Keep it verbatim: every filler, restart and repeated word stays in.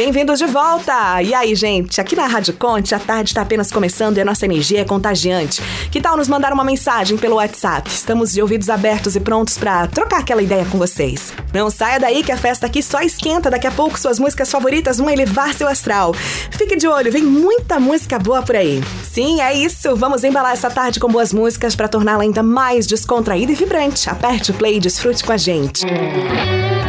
Bem-vindos de volta! E aí, gente? Aqui na Rádio Conte, a tarde está apenas começando e a nossa energia é contagiante. Que tal nos mandar uma mensagem pelo WhatsApp? Estamos de ouvidos abertos e prontos para trocar aquela ideia com vocês. Não saia daí que a festa aqui só esquenta. Daqui a pouco suas músicas favoritas vão elevar seu astral. Fique de olho, vem muita música boa por aí. Sim, é isso. Vamos embalar essa tarde com boas músicas para torná-la ainda mais descontraída e vibrante. Aperte o play e desfrute com a gente.